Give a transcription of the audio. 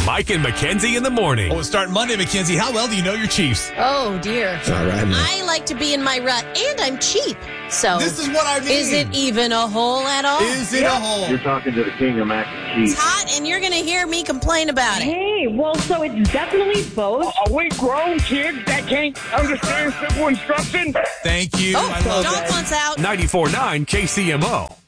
Mike and Mackenzie in the morning. Oh, it's starting Monday, Mackenzie. How well do you know your Chiefs? Oh, dear. All right, man. I like to be in my rut, and I'm cheap. So This is what I mean. is it even a hole at all? Is it a hole? You're talking to the king of mac and It's cheese. hot, and you're going to hear me complain about it. Hey, well, so it's definitely both. Are we grown kids that can't understand simple instructions? Thank you. Oh, I love dog it. wants out. 94.9 KCMO.